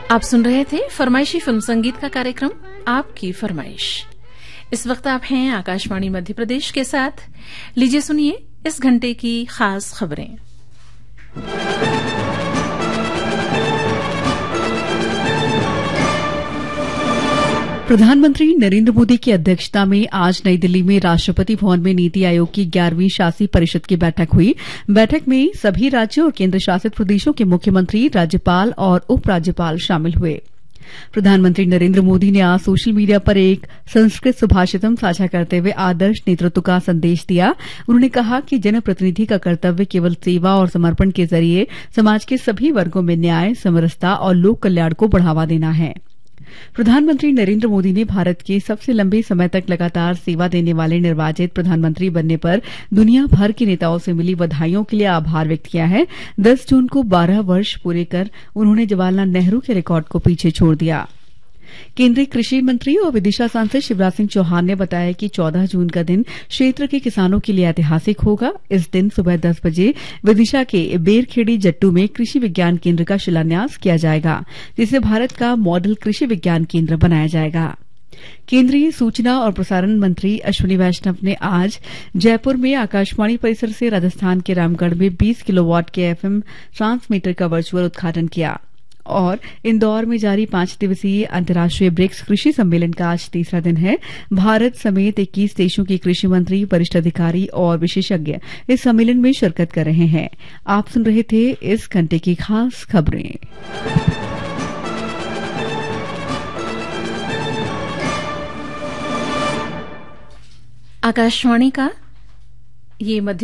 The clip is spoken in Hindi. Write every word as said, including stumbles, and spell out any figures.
आप सुन रहे थे फरमाइशी फिल्म संगीत का कार्यक्रम आपकी फरमाइश। इस वक्त आप हैं आकाशवाणी मध्य प्रदेश के साथ। लीजिए सुनिए इस घंटे की खास खबरें। प्रधानमंत्री नरेंद्र मोदी की अध्यक्षता में आज नई दिल्ली में राष्ट्रपति भवन में नीति आयोग की ग्यारहवीं शासी परिषद की बैठक हुई। बैठक में सभी राज्यों और केंद्र शासित प्रदेशों के मुख्यमंत्री, राज्यपाल और उपराज्यपाल शामिल हुए। प्रधानमंत्री नरेंद्र मोदी ने आज सोशल मीडिया पर एक संस्कृत सुभाषितम साझा करते हुए आदर्श नेतृत्व का संदेश दिया। उन्होंने कहा कि जनप्रतिनिधि का कर्तव्य केवल सेवा और समर्पण के जरिए समाज के सभी वर्गों में न्याय, समरसता और लोक कल्याण को बढ़ावा देना है। प्रधानमंत्री नरेंद्र मोदी ने भारत के सबसे लंबे समय तक लगातार सेवा देने वाले निर्वाचित प्रधानमंत्री बनने पर दुनिया भर के नेताओं से मिली बधाइयों के लिए आभार व्यक्त किया है। दस जून को बारह वर्ष पूरे कर उन्होंने जवाहरलाल नेहरू के रिकॉर्ड को पीछे छोड़ दिया। केंद्रीय कृषि मंत्री और विदिशा सांसद शिवराज सिंह चौहान ने बताया कि चौदह जून का दिन क्षेत्र के किसानों के लिए ऐतिहासिक होगा। इस दिन सुबह दस बजे विदिशा के बेरखेड़ी जट्टू में कृषि विज्ञान केंद्र का शिलान्यास किया जाएगा, जिसे भारत का मॉडल कृषि विज्ञान केंद्र बनाया जाएगा। केंद्रीय सूचना और प्रसारण मंत्री अश्विनी वैष्णव ने आज जयपुर में आकाशवाणी परिसर से राजस्थान के रामगढ़ में बीस किलोवाट के एफएम ट्रांसमीटर का वर्चुअल उद्घाटन किया। और इंदौर में जारी पांच दिवसीय अंतर्राष्ट्रीय ब्रिक्स कृषि सम्मेलन का आज तीसरा दिन है। भारत समेत इक्कीस देशों के कृषि मंत्री, वरिष्ठ अधिकारी और विशेषज्ञ इस सम्मेलन में शिरकत कर रहे हैं। आप सुन रहे थे इस घंटे की खास खबरें। आकाशवाणी का ये मध्य